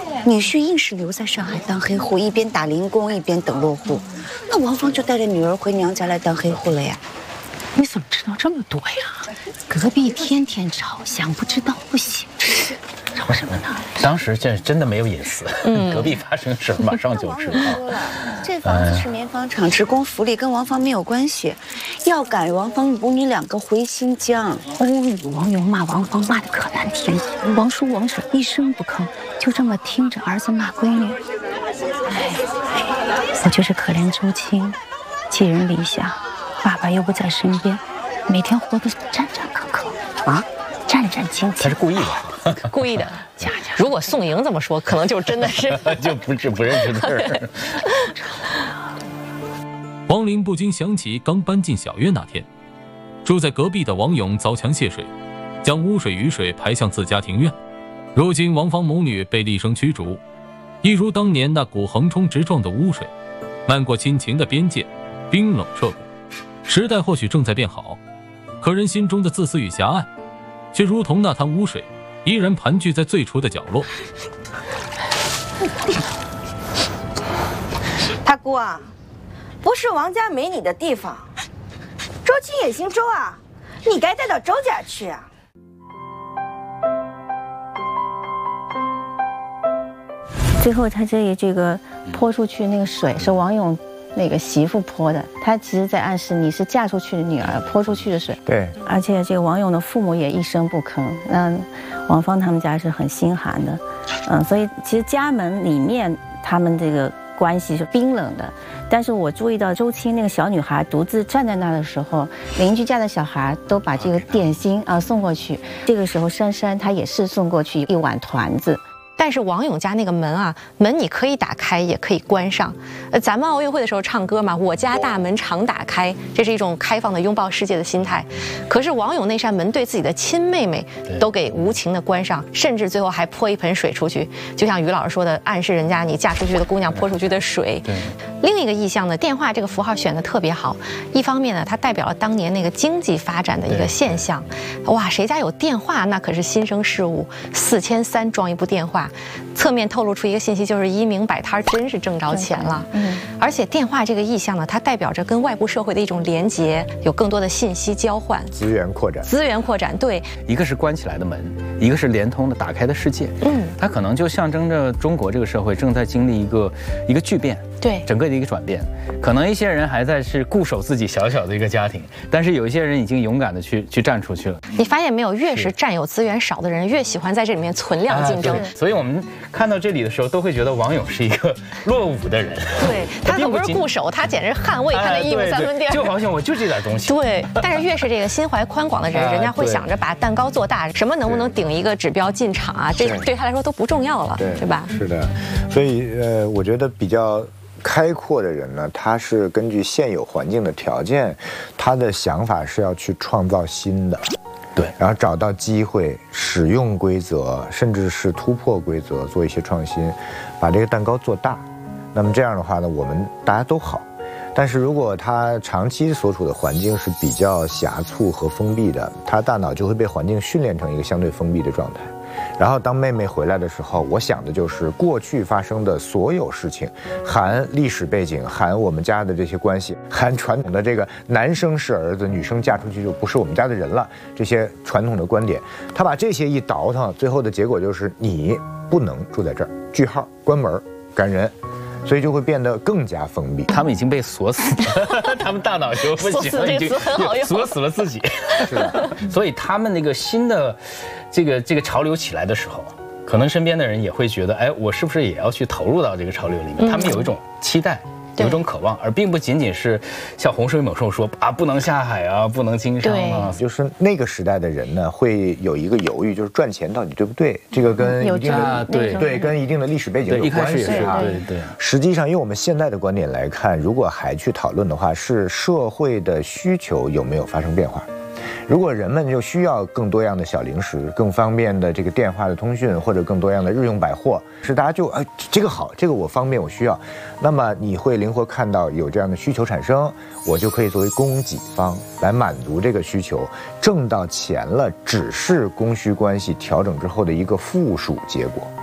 女婿硬是留在上海当黑户，一边打零工一边等落户，那王芳就带着女儿回娘家来当黑户了呀。 你怎么知道这么多呀？隔壁天天吵，想不知道不行。吵什么呢？ 当时这真的没有隐私，隔壁发生事马上就知道。 这房子是棉纺厂职工福利，跟王芳没有关系。要赶王芳母女2个回新疆。 王勇骂王芳骂得可难听了，王叔王婶一声不吭，就这么听着儿子骂闺女。我就是可怜周青，寄人篱下，爸爸又不在身边，每天活得战战兢兢啊，战战兢兢。 他是故意的。 故意的，如果宋莹这么说，可能就真的是就不认识字儿。 王林不禁想起刚搬进小院那天，住在隔壁的王勇凿墙泄水，将污水雨水排向自家庭院。如今王芳母女被厉声驱逐，一如当年那股横冲直撞的污水，漫过亲情的边界，冰冷彻骨。时代或许正在变好，可人心中的自私与狭隘，却如同那滩污水，依然盘踞在最初的角落。 大姑啊，不是王家没你的地方，周青也姓周啊，你该带到周家去啊。 最后他这个泼出去那个水是王勇那个媳妇泼的，他其实在暗示你是嫁出去的女儿泼出去的水。 对， 而且这个王勇的父母也一声不吭，那王芳他们家是很心寒的，所以其实家门里面他们这个关系是冰冷的。但是我注意到周青那个小女孩独自站在那的时候，邻居家的小孩都把这个点心送过去，这个时候珊珊她也是送过去一碗团子。 但是王勇家那个门啊，门你可以打开，也可以关上。咱们奥运会的时候唱歌嘛，我家大门常打开，这是一种开放的拥抱世界的心态。可是王勇那扇门对自己的亲妹妹都给无情的关上，甚至最后还泼一盆水出去，就像于老师说的，暗示人家你嫁出去的姑娘泼出去的水。另一个意象呢，电话这个符号选的特别好，一方面呢，它代表了当年那个经济发展的一个现象。哇，谁家有电话那可是新生事物，4300装一部电话。侧面透露出一个信息，就是一鸣摆摊真是挣着钱了。而且电话这个意象呢，它代表着跟外部社会的一种连结，有更多的信息交换， 资源扩展。 对，一个是关起来的门，一个是连通的打开的世界。它可能就象征着中国这个社会正在经历一个巨变。 对， 整个的一个转变，可能一些人还在是固守自己小小的一个家庭，但是有一些人已经勇敢的去站出去了。 你发现没有，越是占有资源少的人，越喜欢在这里面存量竞争。 所以我们看到这里的时候，都会觉得王勇是一个落伍的人。 对，他可不是固守，他简直是捍卫他的1亩3分地。 就好像我就这点东西。 对，但是越是这个心怀宽广的人，人家会想着把蛋糕做大，什么能不能顶一个指标进场啊，这对他来说都不重要了，对吧？ 是的，所以我觉得比较开阔的人呢，他是根据现有环境的条件，他的想法是要去创造新的， 对， 然后找到机会，使用规则，甚至是突破规则，做一些创新，把这个蛋糕做大。那么这样的话呢，我们大家都好。但是如果他长期所处的环境是比较狭促和封闭的，他大脑就会被环境训练成一个相对封闭的状态。然后当妹妹回来的时候，我想的就是过去发生的所有事情，含历史背景，含我们家的这些关系，含传统的这个男生是儿子，女生嫁出去就不是我们家的人了，这些传统的观点，他把这些一倒腾，最后的结果就是你不能住在这儿，句号，关门，赶人。所以就会变得更加封闭。 他们已经被锁死了，他们大脑就不行了，已经锁死了自己。是的，所以他们那个新的这个潮流起来的时候，可能身边的人也会觉得，哎，我是不是也要去投入到这个潮流里面？他们有一种期待。有一种渴望，而并不仅仅是像洪水猛兽说啊，不能下海啊，不能经商啊。 就是那个时代的人呢，会有一个犹豫，就是赚钱到底对不对？这个跟一定的对跟一定的历史背景有关系啊。 对。 实际上，用我们现在的观点来看，如果还去讨论的话，是社会的需求有没有发生变化？如果人们就需要更多样的小零食，更方便的这个电话的通讯，或者更多样的日用百货，是大家就这个好，这个我方便我需要，那么你会灵活看到有这样的需求产生，我就可以作为供给方来满足这个需求，挣到钱了，只是供需关系调整之后的一个附属结果。